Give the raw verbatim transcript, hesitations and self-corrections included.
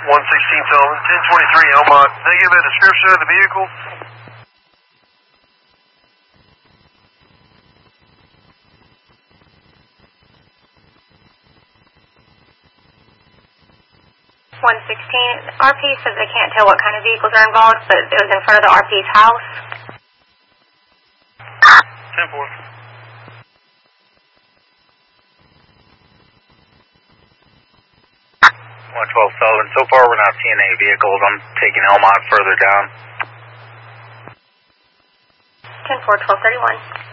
one sixteen Sullivan, ten twenty-three Elmont. Can they give a description of the vehicle? one sixteen, R P says they can't tell what kind of vehicles are involved, but it was in front of the R P's house. ten four. one twelve Sullivan, so far we're not seeing any vehicles. I'm taking Elmont further down. ten four, twelve thirty-one.